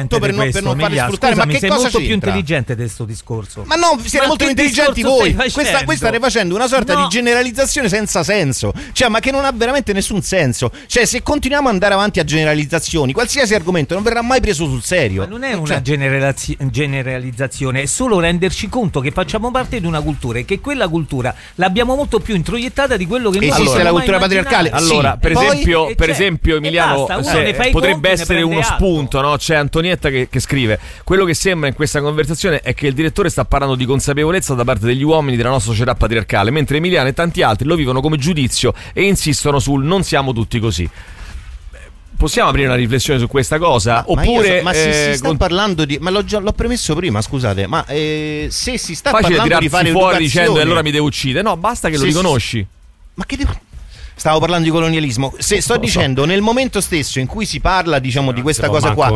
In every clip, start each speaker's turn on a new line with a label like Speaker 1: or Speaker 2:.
Speaker 1: prodotto per non farli sfruttare. Ma che
Speaker 2: sei
Speaker 1: cosa
Speaker 2: molto più
Speaker 1: c'entra?
Speaker 2: intelligente di questo discorso.
Speaker 1: Ma no, siete molto intelligenti voi. Questa state facendo una sorta
Speaker 2: No.
Speaker 1: di generalizzazione senza senso. Cioè, ma che non ha veramente nessun senso. Cioè, se continuiamo ad andare avanti a generalizzazioni, qualsiasi argomento non verrà mai preso sul serio.
Speaker 2: Ma non è una generalizzazione, è solo renderci conto che facciamo parte di una cultura e che quella cultura l'abbiamo molto più introiettata di quello che noi
Speaker 1: esiste
Speaker 2: possiamo
Speaker 1: la cultura
Speaker 2: mai
Speaker 1: patriarcale.
Speaker 2: immaginare.
Speaker 3: Allora,
Speaker 1: Sì.
Speaker 3: per esempio, Emiliano,
Speaker 2: basta, uno ne fa i
Speaker 3: potrebbe
Speaker 2: conti,
Speaker 3: essere
Speaker 2: ne prende
Speaker 3: uno
Speaker 2: atto.
Speaker 3: spunto, no? C'è Antonietta che scrive: quello che sembra in questa conversazione è che il direttore sta parlando di consapevolezza da parte degli uomini della nostra società patriarcale, mentre Emiliano e tanti altri lo vivono come giudizio e insistono sul non siamo tutti così. Possiamo aprire una riflessione su questa cosa? Oppure
Speaker 1: ma se si sta parlando di, ma l'ho premesso prima, scusate, ma se si sta
Speaker 3: facile
Speaker 1: parlando di
Speaker 3: tirarsi
Speaker 1: fare
Speaker 3: fuori
Speaker 1: educazione,
Speaker 3: dicendo allora mi devo uccidere. No, basta che lo riconosci.
Speaker 1: Ma che devo... Stavo parlando di colonialismo. Se sto dicendo nel momento stesso in cui si parla, diciamo, di questa cosa qua,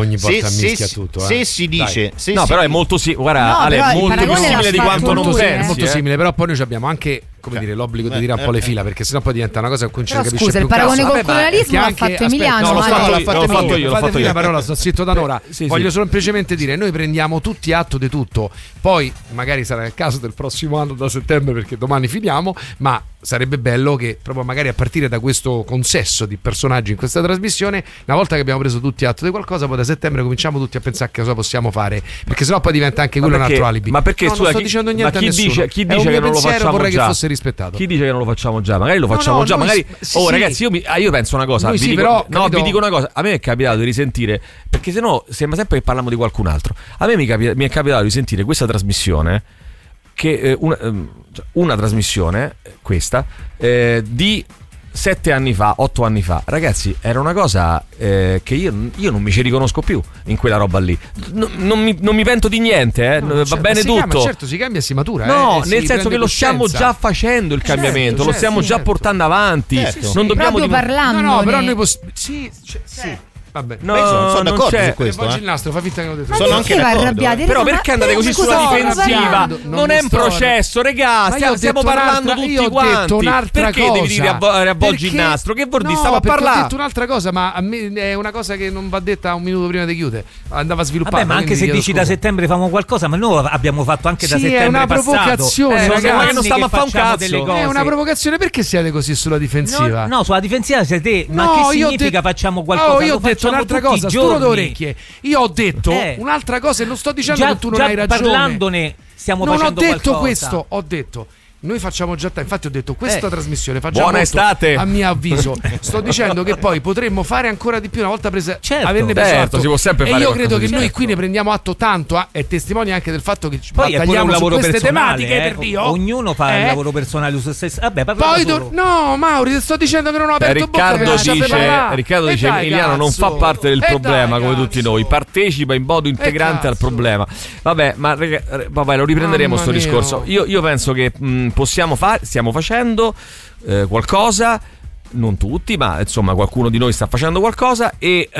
Speaker 1: se si dice,
Speaker 3: no, però è molto guarda, Ale, è molto più simile di quanto non pensi.
Speaker 4: È molto simile, però poi noi abbiamo anche, come dire, l'obbligo di dire un po' le fila, perché sennò poi diventa una cosa con cui non si capisce
Speaker 5: scusa,
Speaker 4: più
Speaker 5: il paragone
Speaker 4: cazzo.
Speaker 5: col colonialismo l'ha fatto Emiliano.
Speaker 3: l'ho fatto io.
Speaker 4: Fatemi la parola, sto zitto da un'ora. Voglio semplicemente dire, noi prendiamo tutti atto di tutto, poi magari sarà il caso del prossimo anno da settembre, perché domani finiamo, ma sarebbe bello che proprio magari a partire da questo consesso di personaggi in questa trasmissione, una volta che abbiamo preso tutti atto di qualcosa, poi da settembre cominciamo tutti a pensare che cosa possiamo fare, perché sennò poi diventa anche quello un altro alibi.
Speaker 3: Ma perché
Speaker 4: non sto dicendo niente a nessuno.
Speaker 3: Chi dice che non lo facciamo
Speaker 4: vorrei
Speaker 3: già?
Speaker 4: che fosse rispettato.
Speaker 3: Chi dice che non lo facciamo già? Magari lo facciamo già, magari ragazzi, io penso una cosa, vi dico una cosa, a me è capitato di risentire, perché sennò sembra sempre che parliamo di qualcun altro. A me mi è capitato di sentire questa trasmissione, che una trasmissione, questa, di 7 anni fa, 8 anni fa, ragazzi, era una cosa che io non mi ci riconosco più in quella roba lì. Non mi pento di niente, va bene tutto.
Speaker 4: Certo, si cambia e si matura.
Speaker 3: No, nel senso che lo stiamo già facendo il cambiamento, lo stiamo già portando avanti. Non dobbiamo
Speaker 5: parlando.
Speaker 4: No, però noi sì. Vabbè,
Speaker 1: no, sono d'accordo su questo.
Speaker 4: Oggi il nastro fa finta che lo detto.
Speaker 1: Sono anche d'accordo.
Speaker 3: Però perché andate così sulla difensiva? Non è un processo, regà. Stiamo parlando tutti quanti. Perché devi dire riavvolgi il nastro? Che vuol dire? Stavo a parlare.
Speaker 4: Ho detto un'altra cosa, ma a me è una cosa che non va detta un minuto prima di chiudere. Andava sviluppata.
Speaker 2: Vabbè, ma anche se dici da settembre famo qualcosa, ma noi abbiamo fatto anche da settembre.
Speaker 4: È una provocazione,
Speaker 2: ragazzi,
Speaker 4: non
Speaker 2: stiamo a fare un cazzo.
Speaker 4: È una provocazione. Perché siete così sulla difensiva?
Speaker 2: No, sulla difensiva siete. Ma che significa facciamo qualcosa?
Speaker 4: Io ho detto un'altra cosa, scuro d'orecchie. Io ho detto un'altra cosa e non sto dicendo che tu non hai ragione.
Speaker 2: Parlandone stiamo facendo
Speaker 4: qualcosa. Non ho detto
Speaker 2: qualcosa.
Speaker 4: Questo, ho detto noi facciamo già infatti ho detto questa trasmissione fa già
Speaker 3: buona
Speaker 4: molto,
Speaker 3: estate,
Speaker 4: a mio avviso. Sto dicendo che poi potremmo fare ancora di più una volta presa, averne preso atto.
Speaker 3: Si può sempre
Speaker 4: e
Speaker 3: fare
Speaker 4: io credo che noi qui ne prendiamo atto tanto, è testimone anche del fatto che
Speaker 2: poi
Speaker 4: battagliamo su queste
Speaker 2: tematiche,
Speaker 4: per Dio.
Speaker 2: Ognuno fa il lavoro personale su se stesso. Vabbè, poi
Speaker 4: no, Mauri, ti sto dicendo che non ho aperto
Speaker 3: Riccardo dice Emiliano non fa parte del problema come tutti noi, partecipa in modo integrante al problema. Vabbè, ma lo riprenderemo sto discorso. Io penso che stiamo facendo qualcosa, non tutti, ma insomma qualcuno di noi sta facendo qualcosa e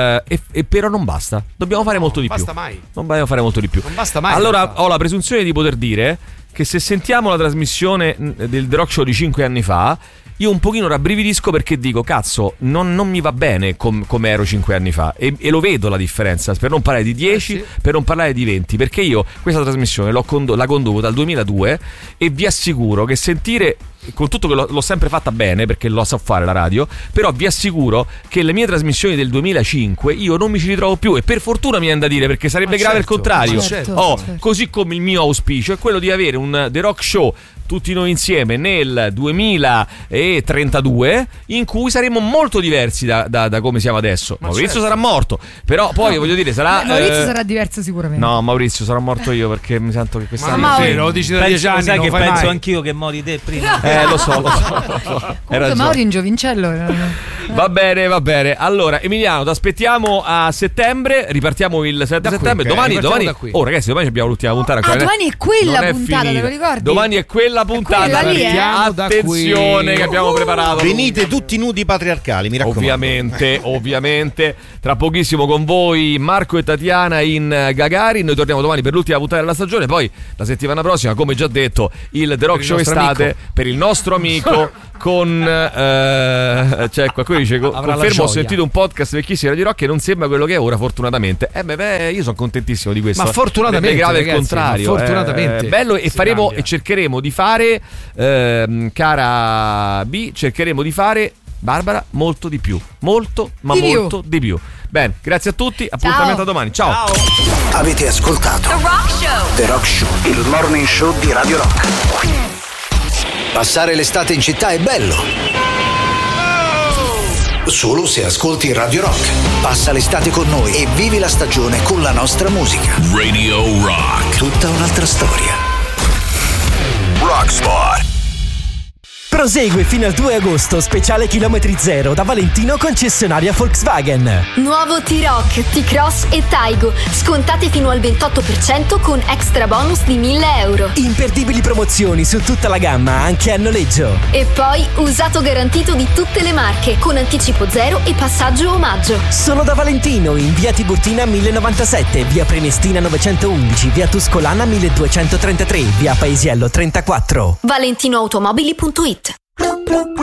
Speaker 3: però non basta. Dobbiamo fare molto di più. Non dobbiamo fare molto di più.
Speaker 4: Non basta mai.
Speaker 3: Allora ho la presunzione di poter dire che se sentiamo la trasmissione del The Rock Show di 5 anni fa, io un pochino rabbrividisco perché dico cazzo, non mi va bene come ero 5 anni fa e lo vedo la differenza, per non parlare di 10, per non parlare di 20, perché io questa trasmissione la conduco dal 2002 e vi assicuro che sentire, con tutto che l'ho sempre fatta bene perché lo so fare la radio, però vi assicuro che le mie trasmissioni del 2005 io non mi ci ritrovo più e per fortuna mi viene da dire, perché sarebbe grave il contrario. Così come il mio auspicio è quello di avere un The Rock Show tutti noi insieme nel 2032 in cui saremo molto diversi da come siamo adesso. Maurizio sarà morto, però poi voglio dire
Speaker 5: Maurizio sarà diverso sicuramente.
Speaker 3: No, Maurizio sarà morto io perché mi sento che quest'anno
Speaker 4: lo dici da 10 anni,
Speaker 2: sai che
Speaker 4: penso
Speaker 2: mai. Anch'io che mori te prima.
Speaker 3: Lo so.
Speaker 5: Comunque Mauri in giovincello.
Speaker 3: Va bene. Allora Emiliano, ti aspettiamo a settembre, ripartiamo il 7 settembre. Domani. Oh ragazzi, domani abbiamo l'ultima puntata.
Speaker 5: Domani è quella puntata, te lo ricordi?
Speaker 3: Domani è quella della puntata. Attenzione che abbiamo preparato.
Speaker 1: Venite tutti nudi patriarcali, mi raccomando.
Speaker 3: Ovviamente. Tra pochissimo con voi Marco e Tatiana in Gagarin. Noi torniamo domani per l'ultima puntata della stagione. Poi la settimana prossima, come già detto, il The Rock Show estate per il nostro amico. Con cioè qualcuno dice confermo, ho sentito un podcast vecchissimo di Rock e non sembra quello che è ora, fortunatamente. Io sono contentissimo di questo.
Speaker 4: Ma fortunatamente,
Speaker 3: grave
Speaker 4: ragazzi,
Speaker 3: il contrario.
Speaker 4: Fortunatamente
Speaker 3: bello, e faremo cambia. E cercheremo di fare cara B, cercheremo di fare, Barbara, molto di più. Molto di più. Bene, grazie a tutti, appuntamento a domani. Ciao.
Speaker 6: Avete ascoltato The Rock Show, il morning show di Radio Rock. Passare l'estate in città è bello. Solo se ascolti Radio Rock. Passa l'estate con noi e vivi la stagione con la nostra musica. Radio Rock. Tutta un'altra storia. Rockspot.
Speaker 7: Prosegue fino al 2 agosto, speciale chilometri zero da Valentino, concessionaria Volkswagen.
Speaker 8: Nuovo T-Roc, T-Cross e Taigo, scontate fino al 28% con extra bonus di 1.000 euro.
Speaker 7: Imperdibili promozioni su tutta la gamma, anche a noleggio.
Speaker 8: E poi usato garantito di tutte le marche, con anticipo zero e passaggio omaggio.
Speaker 7: Solo da Valentino, in via Tiburtina 1097, via Prenestina 911, via Tuscolana 1233, via Paesiello 34.
Speaker 8: ValentinoAutomobili.it